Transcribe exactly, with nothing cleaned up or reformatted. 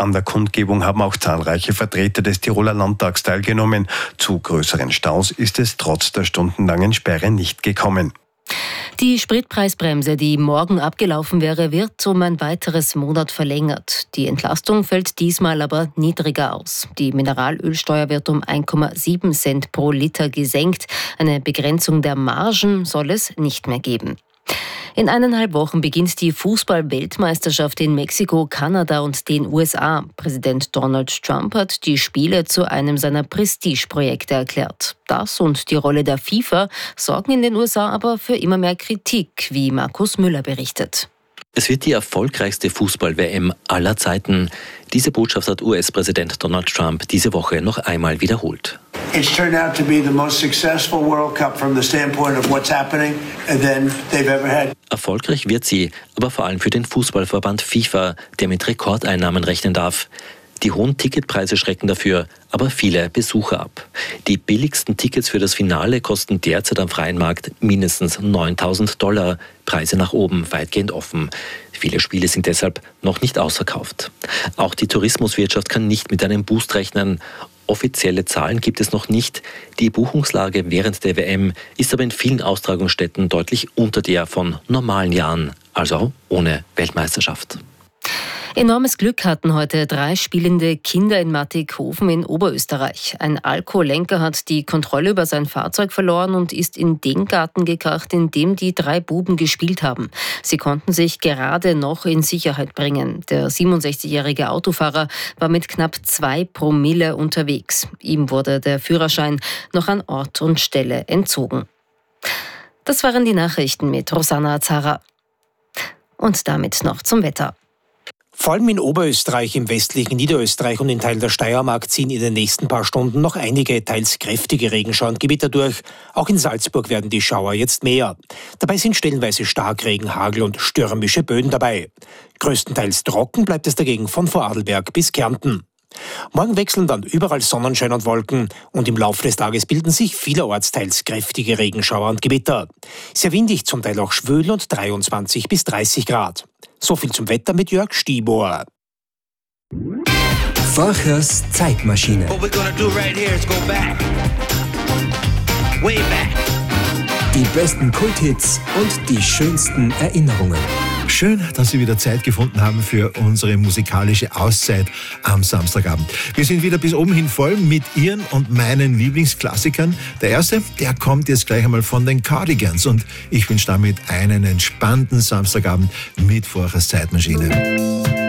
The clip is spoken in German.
An der Kundgebung haben auch zahlreiche Vertreter des Tiroler Landtags teilgenommen. Zu größeren Staus ist es trotz der stundenlangen Sperre nicht gekommen. Die Spritpreisbremse, die morgen abgelaufen wäre, wird um ein weiteres Monat verlängert. Die Entlastung fällt diesmal aber niedriger aus. Die Mineralölsteuer wird um eins Komma sieben Cent pro Liter gesenkt. Eine Begrenzung der Margen soll es nicht mehr geben. In eineinhalb Wochen beginnt die Fußball-Weltmeisterschaft in Mexiko, Kanada und den U S A. Präsident Donald Trump hat die Spiele zu einem seiner Prestigeprojekte erklärt. Das und die Rolle der FIFA sorgen in den U S A aber für immer mehr Kritik, wie Markus Müller berichtet. Es wird die erfolgreichste Fußball-W M aller Zeiten. Diese Botschaft hat U S-Präsident Donald Trump diese Woche noch einmal wiederholt. It's turned out to be the most successful World Cup from the standpoint of what's happening and then they've ever had. Erfolgreich wird sie, aber vor allem für den Fußballverband FIFA, der mit Rekordeinnahmen rechnen darf. Die hohen Ticketpreise schrecken dafür, aber viele Besucher ab. Die billigsten Tickets für das Finale kosten derzeit am freien Markt mindestens neuntausend Dollar. Preise nach oben weitgehend offen. Viele Spiele sind deshalb noch nicht ausverkauft. Auch die Tourismuswirtschaft kann nicht mit einem Boost rechnen. Offizielle Zahlen gibt es noch nicht. Die Buchungslage während der W M ist aber in vielen Austragungsstätten deutlich unter der von normalen Jahren, also ohne Weltmeisterschaft. Enormes Glück hatten heute drei spielende Kinder in Mattighofen in Oberösterreich. Ein Alkoholenker hat die Kontrolle über sein Fahrzeug verloren und ist in den Garten gekracht, in dem die drei Buben gespielt haben. Sie konnten sich gerade noch in Sicherheit bringen. Der siebenundsechzigjährige Autofahrer war mit knapp zwei Promille unterwegs. Ihm wurde der Führerschein noch an Ort und Stelle entzogen. Das waren die Nachrichten mit Rosanna Zara. Und damit noch zum Wetter. Vor allem in Oberösterreich, im westlichen Niederösterreich und in Teilen der Steiermark ziehen in den nächsten paar Stunden noch einige teils kräftige Regenschauengewitter durch. Auch in Salzburg werden die Schauer jetzt mehr. Dabei sind stellenweise Starkregen, Hagel und stürmische Böen dabei. Größtenteils trocken bleibt es dagegen von Vorarlberg bis Kärnten. Morgen wechseln dann überall Sonnenschein und Wolken und im Laufe des Tages bilden sich vielerorts teils kräftige Regenschauer und Gewitter. Sehr windig, zum Teil auch schwül und dreiundzwanzig bis dreißig Grad. So viel zum Wetter mit Jörg Stiebohr. Forchers Zeitmaschine. Die besten Kulthits und die schönsten Erinnerungen. Schön, dass Sie wieder Zeit gefunden haben für unsere musikalische Auszeit am Samstagabend. Wir sind wieder bis oben hin voll mit Ihren und meinen Lieblingsklassikern. Der erste, der kommt jetzt gleich einmal von den Cardigans und ich wünsche damit einen entspannten Samstagabend mit Forchers Zeitmaschine.